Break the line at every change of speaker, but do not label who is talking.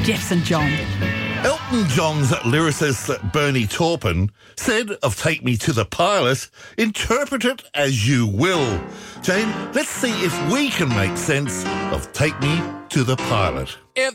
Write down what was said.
Jeff St John.
Elton John's lyricist Bernie Taupin said of Take Me to the Pilot, interpret it as you will. Jane, let's see if we can make sense of Take Me to the Pilot.
If